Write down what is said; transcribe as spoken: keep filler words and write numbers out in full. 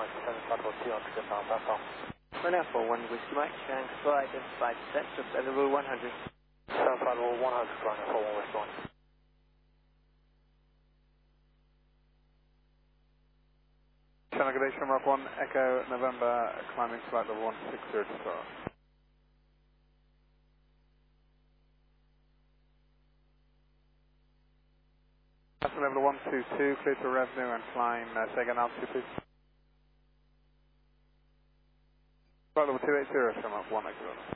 one seven five four two on trip on back off. Right now for one Whiskey Mike, and flight identified set to level one hundred. seven five four one hundred, running for one Whiskey one. Channel Gradation Rock one, Echo November, climbing flight level one six zero to start. That's level one two two, clear to revenue and flying, uh, say again altitude please. Flight level two eight zero, come up one Echo.